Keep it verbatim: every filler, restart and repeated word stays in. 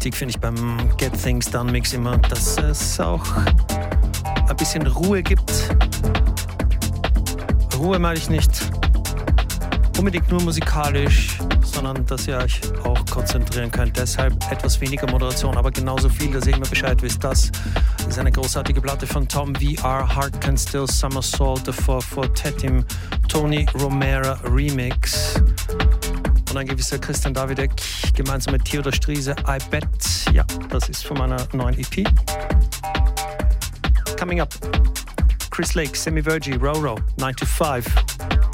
wichtig, finde ich, beim Get Things Done Mix immer, dass es auch ein bisschen Ruhe gibt. Ruhe meine ich nicht unbedingt nur musikalisch, sondern dass ihr euch auch konzentrieren könnt. Deshalb etwas weniger Moderation, aber genauso viel, dass ihr immer Bescheid wisst. Das ist eine großartige Platte von Tom V R, Heart Can Still Somersault, davor Fortet im Tony Romero Remix. Und ein gewisser Christian Davidek gemeinsam mit Theodor Striese, I Bet. Ja, das ist von meiner neuen E P. Coming up, Chris Lake, Semi Virgi, Roro, nine to five.